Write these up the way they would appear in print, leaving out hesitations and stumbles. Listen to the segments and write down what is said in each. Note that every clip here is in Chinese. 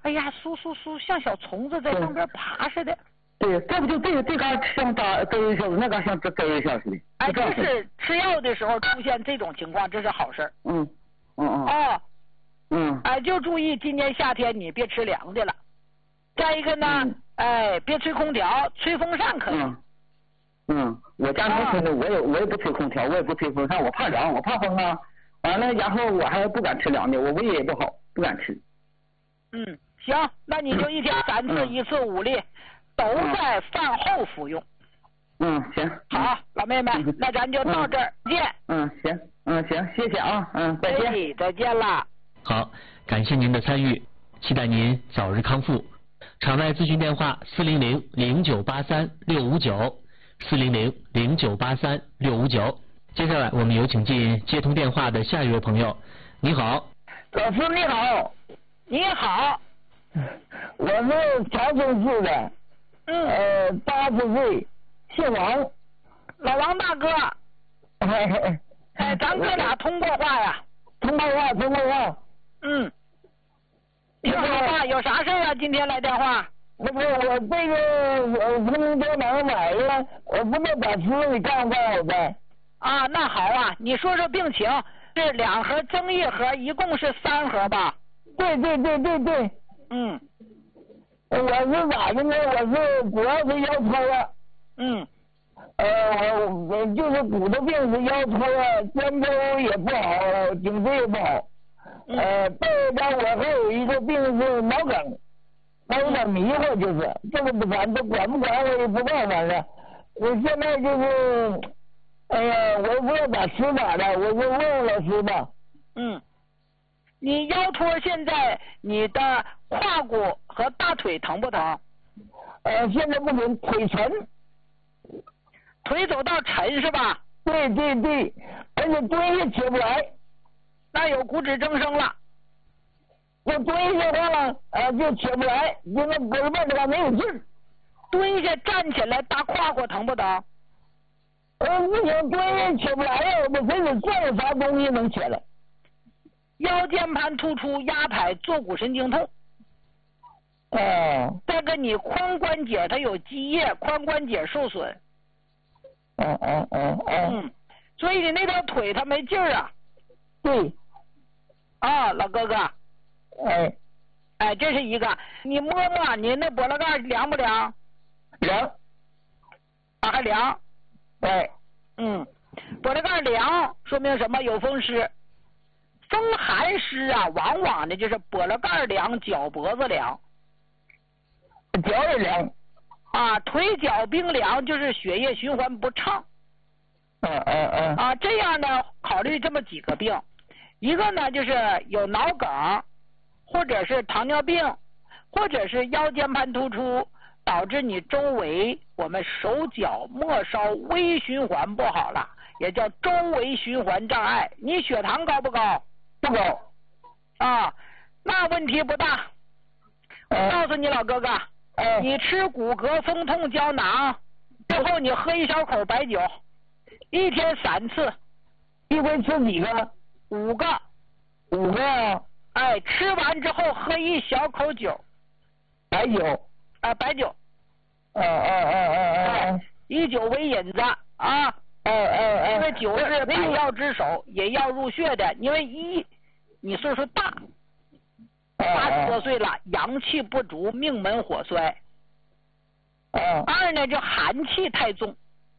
哎呀，酥，像小虫子在上边爬似的。 对，这不就这嘎像打这一下子，那嘎像这一下似的。 哎，这是吃药的时候出现这种情况，这是好事。哎，就注意今年夏天你别吃凉的了。再一个呢，哎，别吹空调，吹风扇可以。 我家农村的，我也不吹空调，我也不吹风扇，我怕凉，我怕风啊。完了，然后我还不敢吃凉的，我胃也不好，不敢吃。 行，那你就一天3次，1次5粒，都在饭后服用。 行。 好，老妹妹，那咱就到这儿见。 行，谢谢啊，再见。 再见啦。 好，感谢您的参与，期待您早日康复。场外咨询电话400-0983-659，400-0983-659。接下来我们有请进接通电话的下一位朋友。你好。 老师你好。 你好。 我是长春市的，80岁，姓王。 老王大哥。哎，咱哥俩通过话呀。 通过话。 你说话有啥事啊？今天来电话。 那不，我这个风胶囊买了，我不能把吃，你告诉我呗。 啊，那好啊，你说说病情，是2盒蒸1盒，一共是3盒吧？ 对。我是咋的呢？我是主要是腰抽啊。我就是骨头病是腰抽啊，肩周也不好，颈椎也不好。再加我还有一个病是脑梗，我有点迷糊，就是这个反正管不管我也不知道，反正我现在就是，哎呀，我也不知道咋吃咋的，我就问老师吧。 你腰托现在你的胯骨和大腿疼不疼？ 现在不行，腿沉。 腿走道沉是吧？ 对，而且蹲下起不来。 那有骨质增生了。 我蹲下的话就起不来，就那胳膊的话没有劲儿。 蹲下站起来大胯骨疼不疼？ 不行，蹲下起不来呀，我真是转有啥东西能起来。 腰间盘突出压迫坐骨神经痛。再跟你髋关节它有积液，髋关节受损。所以你那条腿它没劲儿啊。 对。 老哥哥。这是一个，你摸摸你那脖子盖凉不凉？ 凉。 还凉。 对。 脖子盖凉说明什么？有风湿。风寒湿啊，往往呢就是脖子盖凉，脚脖子凉。 脚也凉。 腿脚冰凉就是血液循环不畅。这样呢，考虑这么几个病，一个呢就是有脑梗，或者是糖尿病，或者是腰间盘突出，导致你周围我们手脚末梢微循环不好了，也叫周围循环障碍。你血糖高不高？ 不高。 那问题不大。我告诉你老哥哥，你吃骨骼风痛胶囊，之后你喝1小口白酒，一天3次。 一回吃几个 ？5个。 5个。 吃完之后喝1小口酒。 白酒。 白酒。以酒为引子啊。因为酒是百药之首，也要入血的。因为你岁数大，80多岁了，阳气不足，命门火衰。2呢，就寒气太重。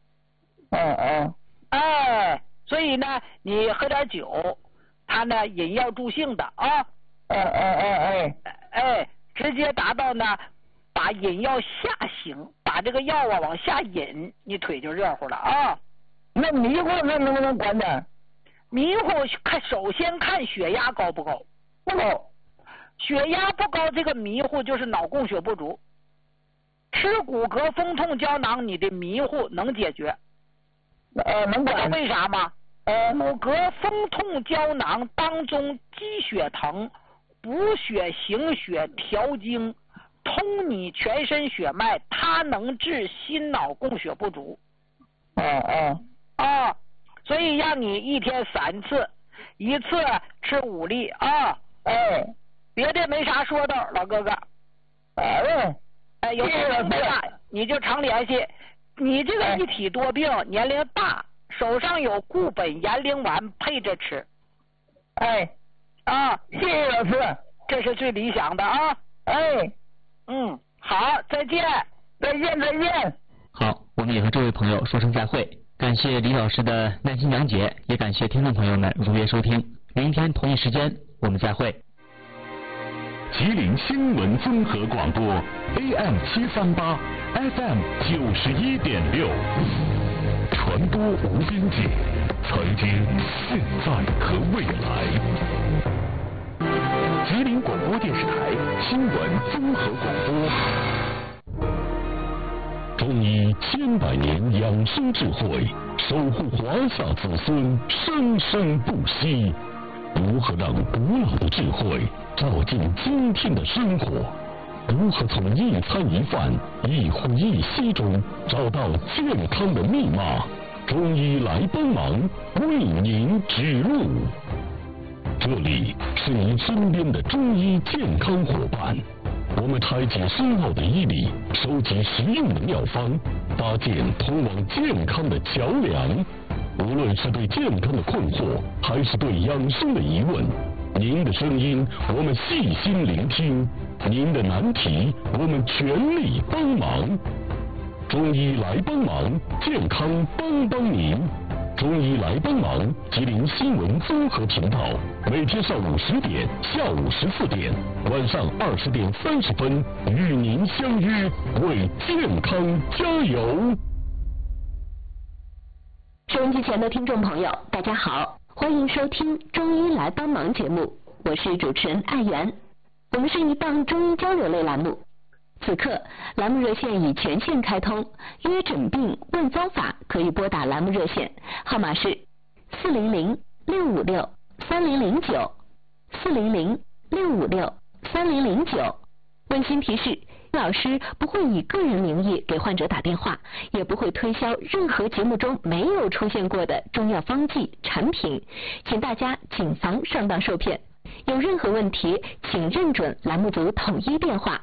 所以呢，你喝点酒，它呢引药助兴的啊。直接达到呢，把引药下行，把这个药往下引，你腿就热乎了啊。 那迷糊那能不能管点？ 迷糊首先看血压高不高。 不高。 血压不高，这个迷糊就是脑供血不足。吃骨骼风痛胶囊，你的迷糊能解决。 能管。 为啥吗？骨骼风痛胶囊当中积血疼、补血行血、调经、通你全身血脉，它能治心脑供血不足。所以让你一天3次，一次吃5粒啊。 别的没啥说的，老哥哥。有什么你就常联系。你这个一体多病，年龄大，手上有固本延龄丸配着吃。 谢谢老师， 这是最理想的啊。好，再见。 再见。 好，我们也和这位朋友说声再会。感谢李老师的耐心讲解，也感谢听众朋友们如约收听。明天同一时间我们再会。 吉林新闻综合广播 AM 738 FM 91.6，传播无边界，曾经、现在和未来。吉林广播电视台新闻综合广播。中医千百年养生智慧，守护华夏子孙生生不息。如何让古老的智慧照进今天的生活？如何从一餐一饭、一呼一吸中找到健康的密码？中医来帮忙，为您指路。这里是你身边的中医健康伙伴，我们拆解深奥的医理，收集实用的妙方，搭建通往健康的桥梁。无论是对健康的困惑，还是对养生的疑问，您的声音我们细心聆听，您的难题我们全力帮忙。中医来帮忙，健康帮您。中医来帮忙，吉林新闻综合频道，每天上午10点、下午14点、晚上20点30分与您相约，为健康加油。 收音机前的听众朋友，大家好，欢迎收听《中医来帮忙》节目，我是主持人艾媛。我们是一档中医交流类栏目。此刻，栏目热线已全线开通，约诊病问方法可以拨打栏目热线，号码是400-656-3009，400-656-3009。温馨提示，老师不会以个人名义给患者打电话，也不会推销任何节目中没有出现过的中药方剂产品，请大家谨防上当受骗。有任何问题，请认准栏目组统一电话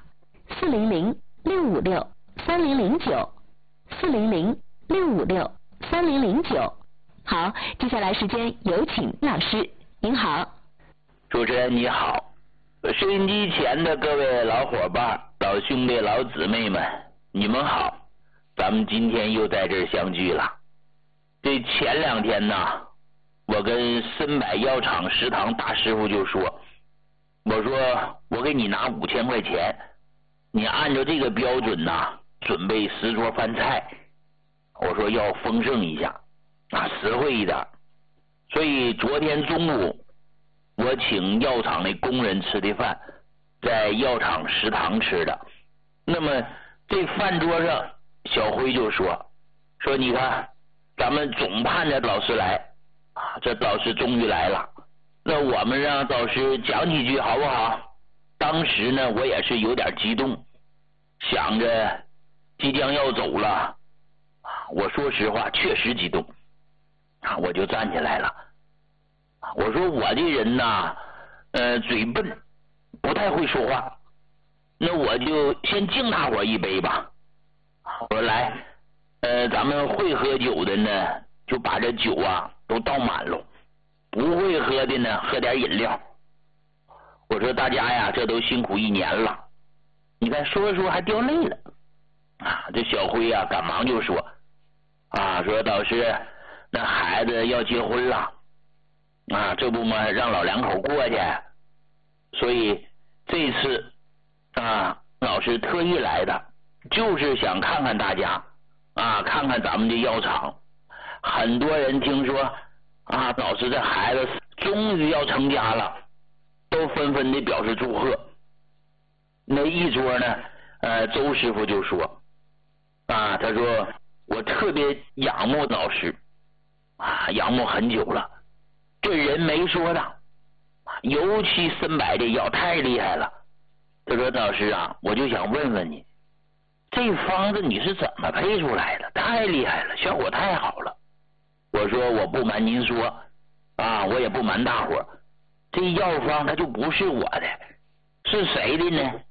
400-656-3009，400-656-3009。好，接下来时间有请老师，您好。 主持人你好，收音机前的各位老伙伴、老兄弟、老姊妹们，你们好，咱们今天又在这儿相聚了。这前2天呢，我跟森柏药厂食堂大师傅就说，我说我给你拿5000块钱，你按照这个标准呐，准备10桌饭菜，我说要丰盛一下实惠一点。所以昨天中午我请药厂的工人吃的饭，在药厂食堂吃的。那么这饭桌上，小辉就说你看咱们总盼着老师来这老师终于来了，那我们让老师讲几句好不好？当时呢我也是有点激动，想着即将要走了，我说实话确实激动我就站起来了。我说我这人呐嘴笨，不太会说话，那我就先敬大伙一杯吧。我说来咱们会喝酒的呢就把这酒都倒满了，不会喝的呢喝点饮料。我说大家呀这都辛苦1年了，你看说着说还掉泪了这小辉赶忙就说说老师那孩子要结婚了这不嘛让老两口过去，所以这次老师特意来的，就是想看看大家看看咱们这药厂。很多人听说老师这孩子终于要成家了，都纷纷的表示祝贺。那一桌呢周师傅就说他说我特别仰慕老师仰慕很久了，这人没说的，尤其森柏这药太厉害了。他说老师我就想问问你，这方子你是怎么配出来的？太厉害了，效果太好了。我说我不瞒您说我也不瞒大伙，这药方它就不是我的， 是谁的呢？